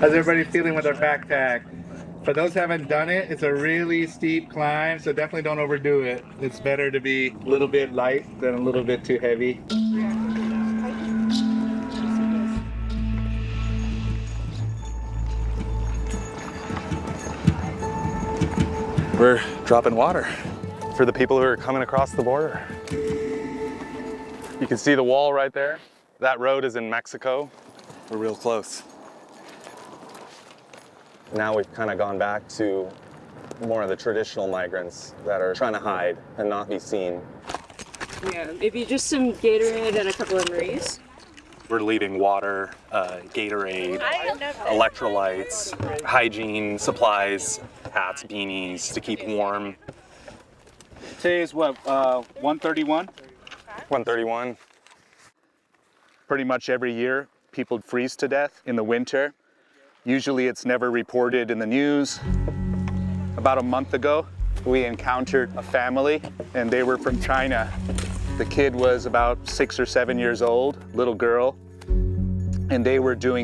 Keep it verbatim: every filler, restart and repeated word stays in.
How's everybody feeling with our backpack? For those who haven't done it, it's a really steep climb, so definitely don't overdo it. It's better to be a little bit light than a little bit too heavy. We're dropping water for the people who are coming across the border. You can see the wall right there. That road is in Mexico. We're real close. Now we've kind of gone back to more of the traditional migrants that are trying to hide and not be seen. Yeah, maybe just some Gatorade and a couple of Marie's. We're leaving water, uh, Gatorade, electrolytes, hygiene supplies, hats, beanies to keep warm. Today is what, uh, one thirty-one? one thirty-one. Pretty much every year, people freeze to death in the winter. Usually it's never reported in the news. About a month ago, we encountered a family and they were from China. The kid was about six or seven years old, little girl, and they were doing